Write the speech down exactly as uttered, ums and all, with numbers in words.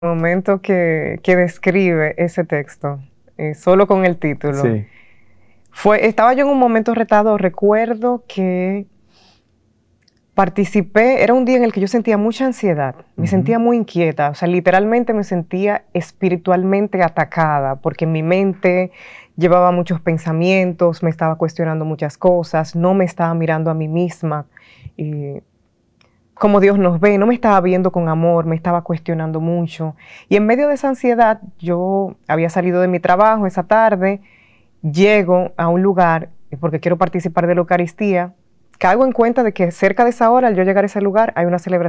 momento que, que describe ese texto, eh, solo con el título. Sí. Fue, estaba yo en un momento retador. Recuerdo que participé, era un día en el que yo sentía mucha ansiedad, me Ujú. sentía muy inquieta, o sea, literalmente me sentía espiritualmente atacada, porque mi mente llevaba muchos pensamientos, me estaba cuestionando muchas cosas, no me estaba mirando a mí misma, y como Dios nos ve, no me estaba viendo con amor, me estaba cuestionando mucho. Y en medio de esa ansiedad, yo había salido de mi trabajo esa tarde, llego a un lugar, porque quiero participar de la Eucaristía, caigo en cuenta de que cerca de esa hora, al yo llegar a ese lugar, hay una celebración